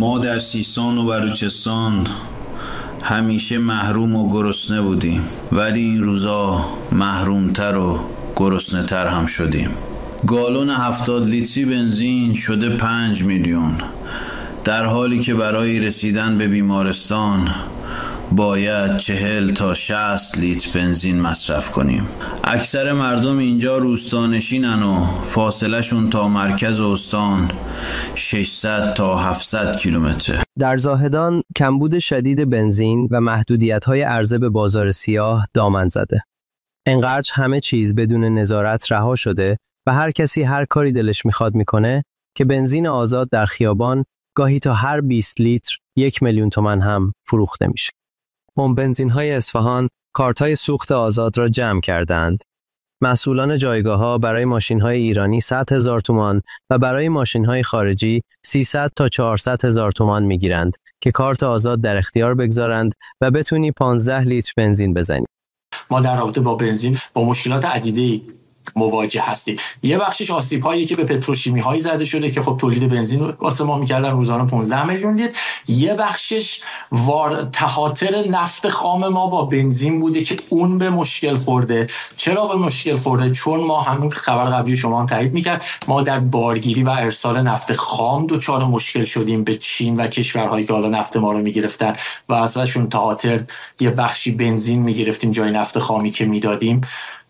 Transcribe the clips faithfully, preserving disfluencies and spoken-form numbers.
ما در سیستان و بلوچستان همیشه محروم و گرسنه بودیم، ولی این روزا محرومتر و گرسنه تر هم شدیم. گالون هفتاد لیتری بنزین شده پنج میلیون، در حالی که برای رسیدن به بیمارستان باید چهل تا شصت لیتر بنزین مصرف کنیم. اکثر مردم اینجا روستانشینن و فاصله شون تا مرکز استان ششصد تا هفتصد کیلومتر. در زاهدان کمبود شدید بنزین و محدودیت‌های عرضه به بازار سیاه دامن زده. انقدر همه چیز بدون نظارت رها شده و هر کسی هر کاری دلش میخواد میکنه که بنزین آزاد در خیابان گاهی تا هر بیست لیتر یک میلیون تومان هم فروخته میشه. هم بنزین‌های اصفهان کارت‌های سوخت آزاد را جمع کردند. مسئولان جایگاه‌ها برای ماشین‌های ایرانی صد هزار تومان و برای ماشین‌های خارجی سیصد تا چهارصد هزار تومان می‌گیرند که کارت آزاد در اختیار بگذارند و بتونی پانزده لیتر بنزین بزنی. ما در رابطه با بنزین با مشکلات عدیده‌ای مواجه هستیم. یه بخشش آسیب‌هایی که به پتروشیمی‌های زده شده که خب تولید بنزین واسه ما می‌کردن روزانه پانزده میلیون لیتر. یه بخشش وار تهاتر نفت خام ما با بنزین بوده که اون به مشکل خورده. چرا به مشکل خورده؟ چون ما همون خبر قبلی شما هم تایید می‌کرد، ما در بارگیری و ارسال نفت خام دچار مشکل شدیم به چین و کشورهایی که حالا نفت ما رو می‌گرفتن و ازشون تهاتر یه بخشی بنزین می‌گرفتیم جای نفت خامی که میدادیم.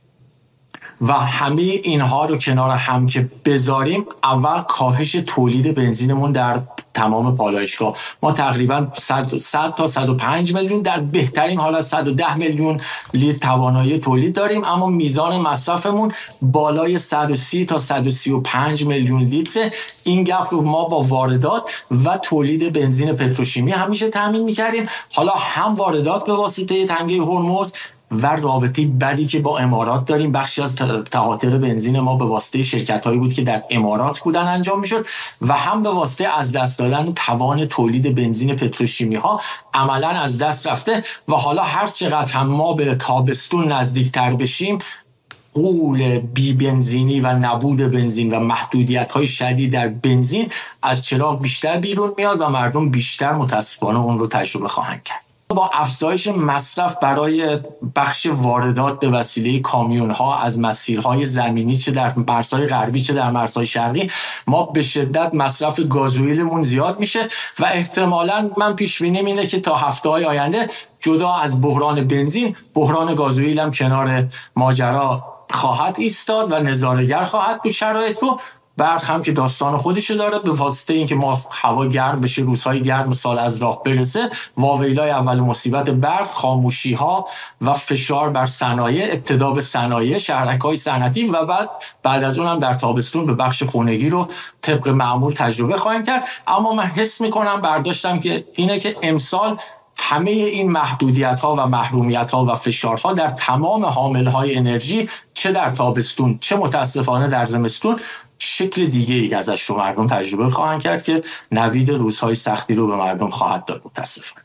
و همه اینها رو کنار هم که بذاریم، اول کاهش تولید بنزینمون در تمام پالایشگاه ما تقریبا صد تا صد و پنج میلیون، در بهترین حالت صد و ده میلیون لیتر توانایی تولید داریم، اما میزان مصرفمون بالای صد و سی تا صد و سی و پنج میلیون لیتر. این گپ رو ما با واردات و تولید بنزین پتروشیمی همیشه تامین می‌کردیم. حالا هم واردات به واسطه تنگه هرمز و رابطه بدی که با امارات داریم، بخشی از تهاتر بنزین ما به واسطه شرکت‌هایی بود که در امارات بودن انجام می‌شد و هم به واسطه از دست دادن توان تولید بنزین پتروشیمی‌ها عملاً از دست رفته. و حالا هر چقدر هم ما به تابستون نزدیکتر بشیم، غول بی بنزینی و نبود بنزین و محدودیت‌های شدید در بنزین از چراغ بیشتر بیرون میاد و مردم بیشتر متاسفانه اون رو تجربه خواهند کرد. با افزایش مصرف برای بخش واردات به وسیله کامیون‌ها از مسیرهای زمینی، چه در مرزهای غربی چه در مرزهای شرقی، ما به شدت مصرف گازوئیلمون زیاد میشه و احتمالاً من پیش بینیم اینه که تا هفته‌های آینده جدا از بحران بنزین، بحران گازوئیل هم کنار ماجرا خواهد ایستاد و نظاره‌گر خواهد بود شرایط رو. برق هم که داستان خودشو داره، به واسطه اینکه ما هوا گرم بشه، روزهای گرم سال از راه برسه، واویلای اول مصیبت برق خاموشی ها و فشار بر صنایع، ابتدا به صنایع شهرک‌های صنعتی و بعد بعد از اون هم در تابستون به بخش خانگی رو طبق معمول تجربه خواهیم کرد. اما من حس میکنم، برداشتم که اینه که امسال همه این محدودیت‌ها و محرومیت‌ها و فشارها در تمام حامل‌های انرژی، چه در تابستون چه متاسفانه در زمستون، شکل دیگه ای ازش رو مردم تجربه خواهند کرد که نوید روزهای سختی رو به مردم خواهد داد متاسفانه.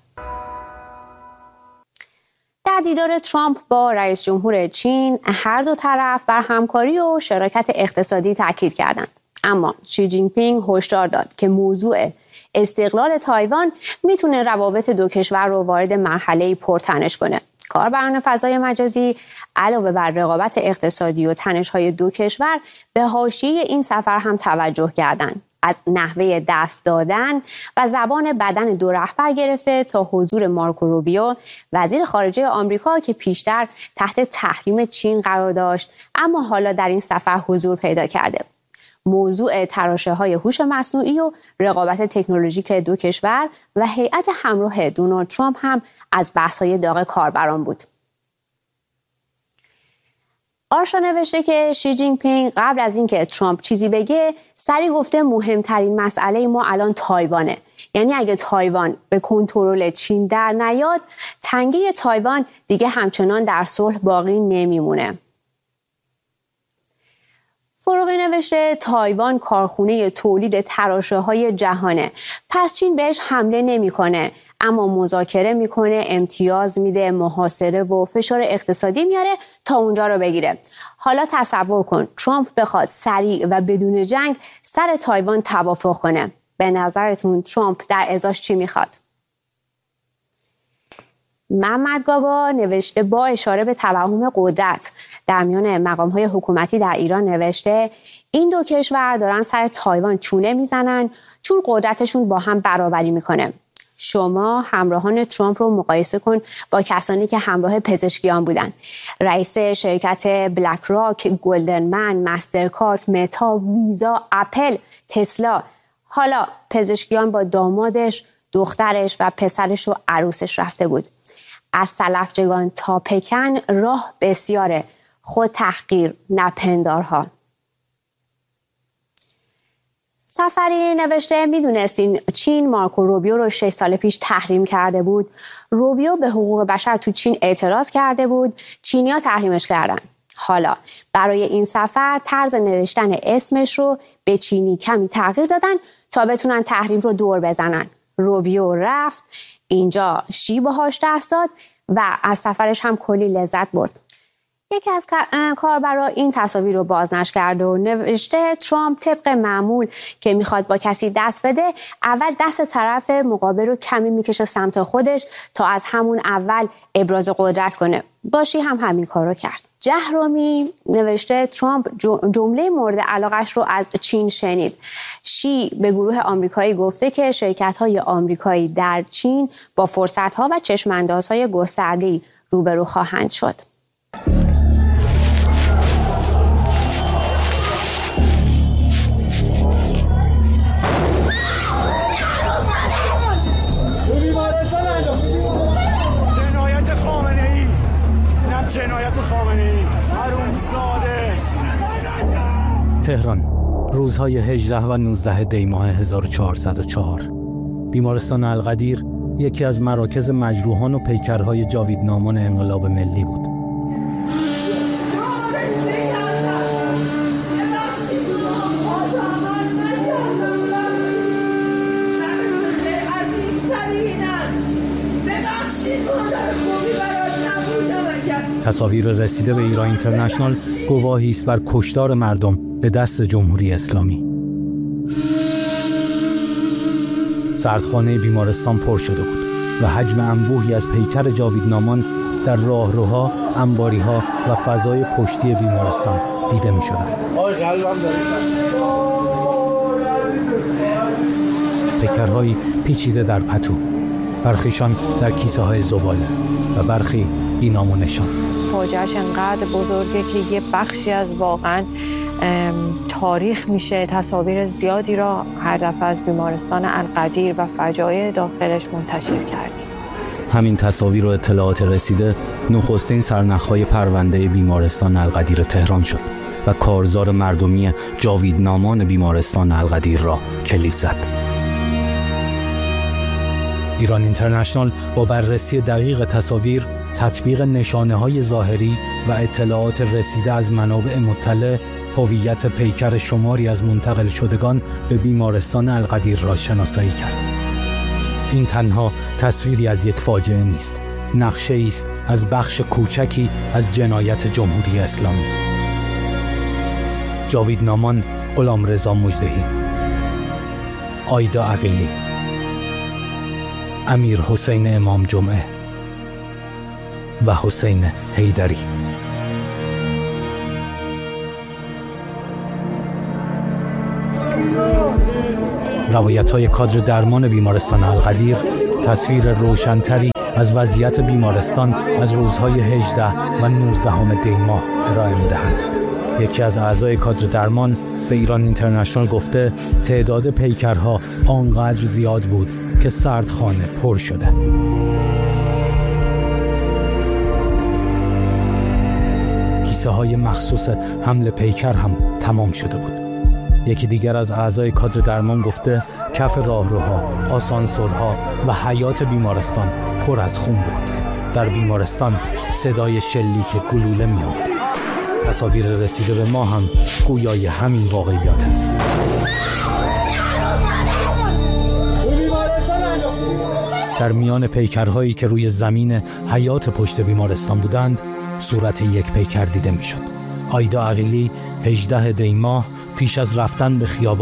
در دیدار ترامپ با رئیس جمهور چین، هر دو طرف بر همکاری و شراکت اقتصادی تاکید کردند. اما شی جین پینگ هشدار داد که موضوع استقلال تایوان میتونه روابط دو کشور رو وارد مرحله پرتنش کنه. کاربران فضای مجازی علاوه بر رقابت اقتصادی و تنش‌های دو کشور به حاشیه این سفر هم توجه کردند. از نحوه دست دادن و زبان بدن دو رهبر گرفته تا حضور مارکو روبیو وزیر خارجه آمریکا که پیشتر تحت تحریم چین قرار داشت اما حالا در این سفر حضور پیدا کرده. موضوع تراشه‌های هوش مصنوعی و رقابت تکنولوژیک دو کشور و هیئت همراه دونالد ترامپ هم از بحث‌های داغ کاربران بود. آرشا نوشته که شی جین پینگ قبل از اینکه ترامپ چیزی بگه سری گفته مهمترین مسئله ما الان تایوانه. یعنی اگه تایوان به کنترل چین در نیاد، تنگه تایوان دیگه همچنان در صلح باقی نمیمونه. فروغی نوشته تایوان کارخونه تولید تراشه‌های جهانه، پس چین بهش حمله نمی‌کنه، اما مذاکره میکنه، امتیاز میده، محاصره و فشار اقتصادی میاره تا اونجا رو بگیره. حالا تصور کن ترامپ بخواد سریع و بدون جنگ سر تایوان توافق کنه. به نظرتون ترامپ در ازاش چی میخواد؟ محمد گابا نوشته با اشاره به توهم قدرت در میان مقام‌های حکومتی در ایران نوشته این دو کشور دارن سر تایوان چونه میزنن چون قدرتشون با هم برابری میکنه. شما همراهان ترامپ رو مقایسه کن با کسانی که همراه پزشکیان بودن. رئیس شرکت بلک راک، گلدمن، مسترکارت، متا، ویزا، اپل، تسلا. حالا پزشکیان با دامادش، دخترش و پسرش و عروسش رفته بود. از سلفچگان تا پکن راه بسیاره، خود تحقیر نپندارها. سفری نوشته میدونستین چین مارکو روبیو رو شش سال پیش تحریم کرده بود. روبیو به حقوق بشر تو چین اعتراض کرده بود، چینی‌ها تحریمش کردن. حالا برای این سفر طرز نوشتن اسمش رو به چینی کمی تغییر دادن تا بتونن تحریم رو دور بزنن. روبیو رفت اینجا شی باهاش دست داد و از سفرش هم کلی لذت برد. یکی از کاربرا این تصاویر رو بازنشر کرد و نوشته ترامپ طبق معمول که میخواد با کسی دست بده اول دست طرف مقابل رو کمی میکشه سمت خودش تا از همون اول ابراز قدرت کنه. باشی هم همین کار رو کرد. جهرومی نوشته ترامپ جمله مورد علاقش رو از چین شنید. شی به گروه آمریکایی گفته که شرکت‌های آمریکایی در چین با فرصت‌ها و چشم‌اندازهای گسترده‌ای روبرو خواهند شد. جنایت خامنه‌ای حرومزاده. تهران، روزهای هجده و نوزده دی ماه هزار و چهارصد و چهار. بیمارستان القدیر یکی از مراکز مجروحان و پیکرهای جاویدنامان انقلاب ملی بود. تصاویر رسیده به ایران اینترنشنال گواهی است بر کشتار مردم به دست جمهوری اسلامی. سردخانه بیمارستان پر شده بود و حجم انبوهی از پیکر جاویدنامان در راهروها، انباریها و فضای پشتی بیمارستان دیده می شدند. پیکرهایی پیچیده در پتو، برخیشان در کیسه های زباله و برخی بی‌نام و نشان. فاجعه‌اش انقدر بزرگه که یه بخشی از واقعا تاریخ میشه. تصاویر زیادی را هر دفعه از بیمارستان القدیر و فجایع داخلش منتشر کردیم. همین تصاویر و اطلاعات رسیده نخستین سرنخ‌های پرونده بیمارستان القدیر تهران شد و کارزار مردمی جاویدنامان بیمارستان القدیر را کلید زد. ایران اینترنشنال با بررسی دقیق تصاویر، تطبیق نشانه‌های ظاهری و اطلاعات رسیده از منابع مطلع، هویت پیکر شماری از منتقل شدگان به بیمارستان القدیر را شناسایی کرد. این تنها تصویری از یک فاجعه نیست، نقشه‌ای است از بخش کوچکی از جنایت جمهوری اسلامی. جاویدنامان غلامرضا مژدهی، آیدا عقیلی، امیر حسین امام جمعه و حسین حیدری. روایت‌های کادر درمان بیمارستان القدیر تصویر روشن‌تری از وضعیت بیمارستان از روزهای هجده و نوزده دی ماه ارائه می‌دهند. یکی از اعضای کادر درمان به ایران اینترنشنال گفته تعداد پیکرها آنقدر زیاد بود که سردخانه پر شده. کیسه های مخصوص حمل پیکر هم تمام شده بود. یکی دیگر از اعضای کادر درمان گفته کف راهروها، آسانسورها و حیاط بیمارستان پر از خون بود. در بیمارستان صدای شلیک گلوله می آمد. تصاویر رسیده به ما هم گویای همین واقعیات است. در میان پیکرهایی که روی زمین حیاط پشت بیمارستان بودند، صورت یک پیکر دیده می شد. آیدا عقیلی هجده دی ماه پیش از رفتن به خیابان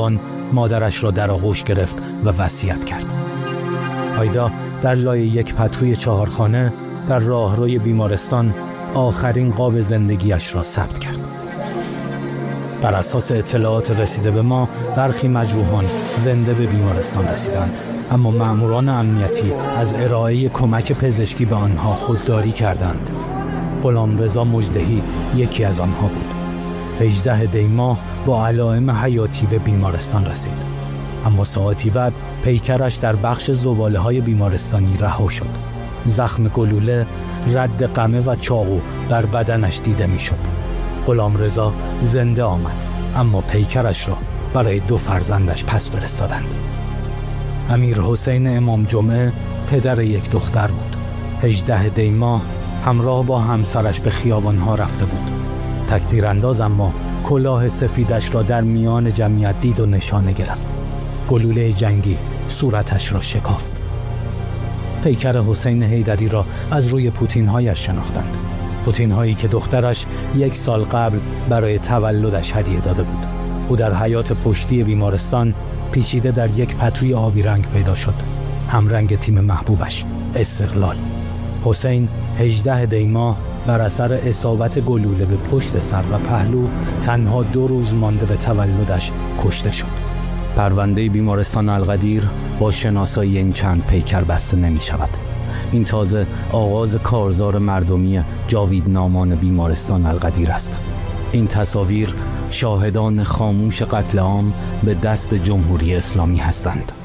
مادرش را در آغوش گرفت و وصیت کرد. هایدا در لای یک پتوی چهارخانه در راهروی بیمارستان آخرین قاب زندگیش را ثبت کرد. بر اساس اطلاعات رسیده به ما، برخی مجروحان زنده به بیمارستان رسیدند، اما مأموران امنیتی از ارائه کمک پزشکی به آنها خودداری کردند. غلامرضا مژدهی یکی از آنها بود. هجده دی ماه با علائم حیاتی به بیمارستان رسید، اما ساعتی بعد پیکرش در بخش زباله‌های بیمارستانی رها شد. زخم گلوله، رد قمه و چاقو بر بدنش دیده می‌شد. غلامرضا زنده آمد، اما پیکرش را برای دو فرزندش پس فرستادند. امیر حسین امام جمعه پدر یک دختر بود. هجده دی ماه همراه با همسرش به خیابانها رفته بود. تک‌تیرانداز اما کلاه سفیدش را در میان جمعیت دید و نشانه گرفت. گلوله جنگی صورتش را شکافت. پیکر حسین حیدری را از روی پوتین‌هایش شناختند. پوتین‌هایی که دخترش یک سال قبل برای تولدش هدیه داده بود. او در حیاط پشتی بیمارستان پیچیده در یک پتوی آبی رنگ پیدا شد. همرنگ تیم محبوبش، استقلال. حسین هجده دی ماه بر اثر اصابت گلوله به پشت سر و پهلو تنها دو روز مانده به تولدش کشته شد. پرونده بیمارستان القدیر با شناسایی این چند پیکر بسته نمی شود. این تازه آغاز کارزار مردمی جاوید نامان بیمارستان القدیر است. این تصاویر شاهدان خاموش قتل عام به دست جمهوری اسلامی هستند.